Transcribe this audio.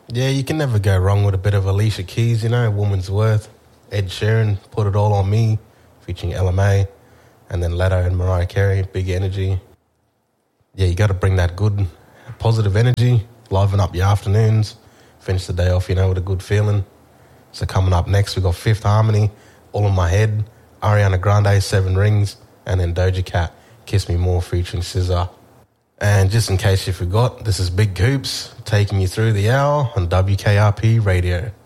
Yeah, you can never go wrong with a bit of Alicia Keys, Woman's Worth. Ed Sheeran, Put It All On Me, featuring LMA. And then Leto and Mariah Carey, Big Energy. Yeah, you got to bring that good, positive energy, liven up your afternoons, finish the day off, with a good feeling. So coming up next, we got Fifth Harmony, All In My Head, Ariana Grande, Seven Rings, and then Doja Cat, Kiss Me More, featuring SZA. And just in case you forgot, this is Big Coops taking you through the hour on WKRP Radio.